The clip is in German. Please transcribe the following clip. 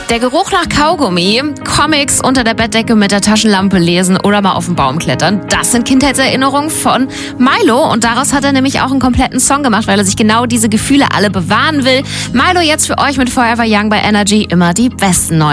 Der Geruch nach Kaugummi, Comics unter der Bettdecke mit der Taschenlampe lesen oder mal auf den Baum klettern. Das sind Kindheitserinnerungen von Milo und daraus hat er nämlich auch einen kompletten Song gemacht, weil er sich genau diese Gefühle alle bewahren will. Milo jetzt für euch mit Forever Young bei Energy, immer die besten neuen.